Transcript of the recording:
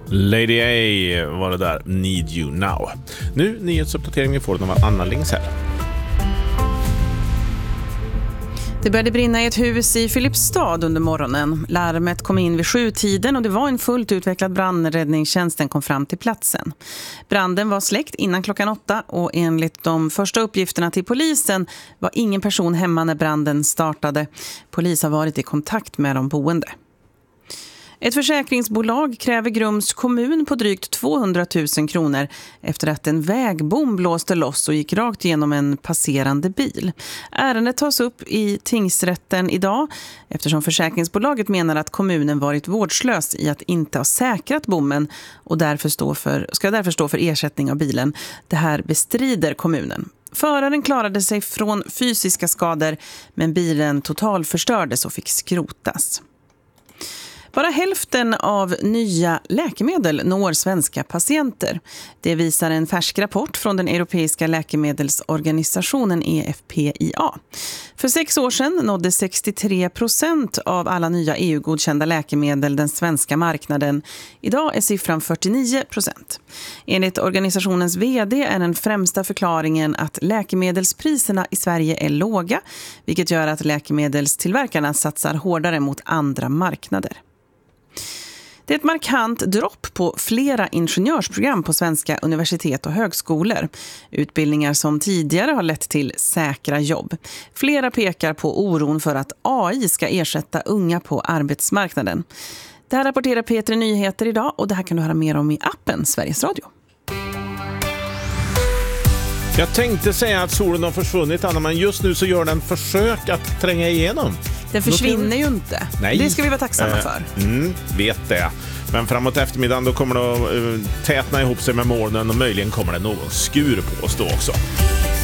Lady A var det där, Need You Now. Nu nyhetsuppdateringen får den av Anna Lings här. Det började brinna i ett hus i Filipstad under morgonen. Larmet kom in vid 7-tiden och det var en fullt utvecklad brandräddningstjänsten kom fram till platsen. Branden var släckt innan klockan 8 och enligt de första uppgifterna till polisen var ingen person hemma när branden startade. Polis har varit i kontakt med de boende. Ett försäkringsbolag kräver Grums kommun på drygt 200 000 kronor efter att en vägbom blåste loss och gick rakt genom en passerande bil. Ärendet tas upp i tingsrätten idag eftersom försäkringsbolaget menar att kommunen varit vårdslös i att inte ha säkrat bommen och ska därför stå för ersättning av bilen. Det här bestrider kommunen. Föraren klarade sig från fysiska skador men bilen totalförstördes och fick skrotas. Bara hälften av nya läkemedel når svenska patienter. Det visar en färsk rapport från den europeiska läkemedelsorganisationen EFPIA. För 6 år sedan nådde 63% av alla nya EU-godkända läkemedel den svenska marknaden. Idag är siffran 49%. Enligt organisationens vd är den främsta förklaringen att läkemedelspriserna i Sverige är låga, vilket gör att läkemedelstillverkarna satsar hårdare mot andra marknader. Det är ett markant dropp på flera ingenjörsprogram på svenska universitet och högskolor. Utbildningar som tidigare har lett till säkra jobb. Flera pekar på oron för att AI ska ersätta unga på arbetsmarknaden. Det här rapporterar Peter Nyheter idag och det här kan du höra mer om i appen Sveriges Radio. Jag tänkte säga att solen har försvunnit, Anna, men just nu så gör den försök att tränga igenom. Den försvinner ju inte. Nej. Det ska vi vara tacksamma för. Vet det. Men framåt eftermiddagen då kommer det att tätna ihop sig med molnen och möjligen kommer det någon skur på oss då också.